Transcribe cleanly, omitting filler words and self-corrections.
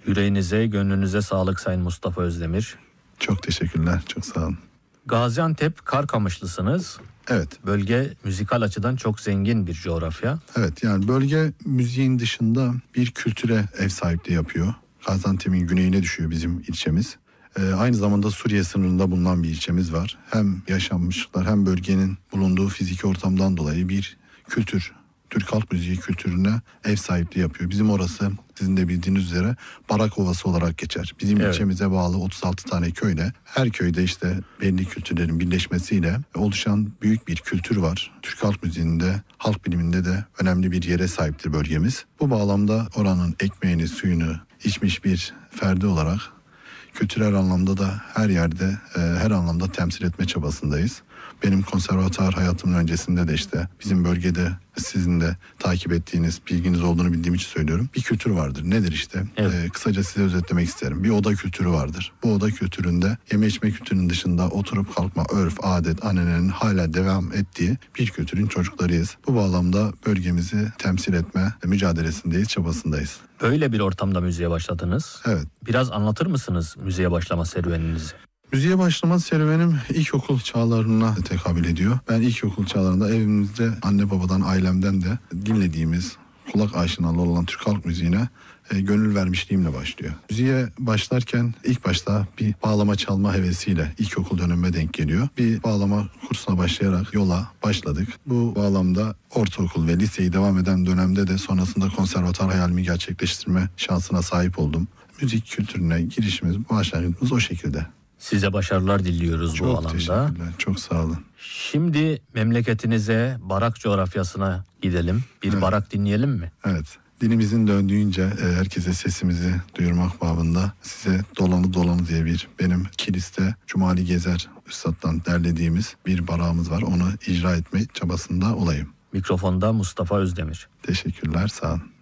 Yüreğinize, gönlünüze sağlık Sayın Mustafa Özdemir. Çok teşekkürler, çok sağ olun. Gaziantep Karkamışlısınız. Evet. Bölge müzikal açıdan çok zengin bir coğrafya. Evet, yani bölge müziğin dışında bir kültüre ev sahipliği yapıyor. Gaziantep'in güneyine düşüyor bizim ilçemiz. Aynı zamanda Suriye sınırında bulunan bir ilçemiz var. Hem yaşanmışlıklar hem bölgenin bulunduğu fiziki ortamdan dolayı bir kültür, Türk halk müziği kültürüne ev sahipliği yapıyor. Bizim orası sizin de bildiğiniz üzere Barak Ovası olarak geçer. Bizim ilçemize bağlı 36 tane köyde, her köyde işte belli kültürlerin birleşmesiyle oluşan büyük bir kültür var. Türk halk müziğinde, halk biliminde de önemli bir yere sahiptir bölgemiz. Bu bağlamda oranın ekmeğini, suyunu içmiş bir ferdi olarak kültürel anlamda da her yerde, her anlamda temsil etme çabasındayız. Benim konservatuar hayatımın öncesinde de işte bizim bölgede sizin de takip ettiğiniz, bilginiz olduğunu bildiğim için söylüyorum. Bir kültür vardır. Nedir işte? Evet. Kısaca size özetlemek isterim. Bir oda kültürü vardır. Bu oda kültüründe yeme içme kültürünün dışında oturup kalkma, örf, adet, annelerin hala devam ettiği bir kültürün çocuklarıyız. Bu bağlamda bölgemizi temsil etme mücadelesindeyiz, çabasındayız. Böyle bir ortamda müziğe başladınız. Evet. Biraz anlatır mısınız müziğe başlama serüveninizi? Müziğe başlama serüvenim ilkokul çağlarına tekabül ediyor. Ben ilkokul çağlarında evimizde anne babadan, ailemden de dinlediğimiz, kulak aşinalı olan Türk halk müziğine gönül vermişliğimle başlıyor. Müziğe başlarken ilk başta bir bağlama çalma hevesiyle ilkokul dönemime denk geliyor. Bir bağlama kursuna başlayarak yola başladık. Bu bağlamda ortaokul ve liseyi devam eden dönemde de sonrasında konservatuar hayalimi gerçekleştirme şansına sahip oldum. Müzik kültürüne girişimiz, başlangıcımız o şekilde. Size başarılar diliyoruz bu alanda. Çok teşekkürler, çok sağ olun. Şimdi memleketinize, Barak coğrafyasına gidelim. Bir Barak dinleyelim mi? Evet. Dilimizin döndüğünce herkese sesimizi duyurmak babında size Dolanı Dolanı diye benim kiliste Cumali Gezer Üstad'dan derlediğimiz bir barağımız var. Onu icra etme çabasında olayım. Mikrofonda Mustafa Özdemir. Teşekkürler, sağ olun.